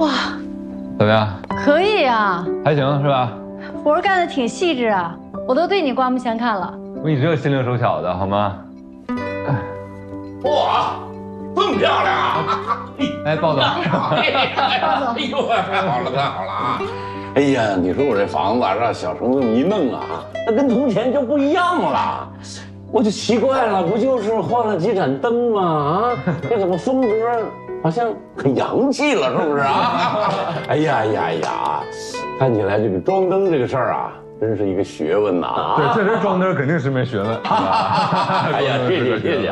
哇， 怎么样？ 可以啊， 还行是吧？ 活干得挺细致啊，我都对你刮目相看了。 我一直有心灵手巧的好吗？ 哇，这么漂亮啊！ 哎，鲍总， 哎呦，太好了，太好了啊！哎呀，你说我这房子让小程这么一弄啊，那跟从前就不一样了。我就奇怪了，不就是换了几盏灯吗？啊，这怎么风格好像很洋气了，是不是啊？哎呀呀呀，看起来这个装灯这个事儿啊，真是一个学问呐！ 对，确实装灯肯定是门学问。 哎呀，谢谢谢谢。